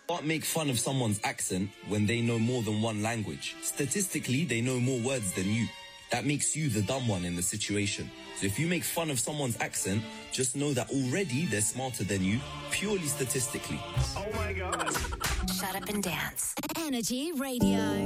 Can't make fun of someone's accent when they know more than one language. Statistically, they know more words than you. That makes you the dumb one in the situation. So if you make fun of someone's accent, just know that already they're smarter than you, purely statistically. Oh my God. Shut up and dance. Energy Radio.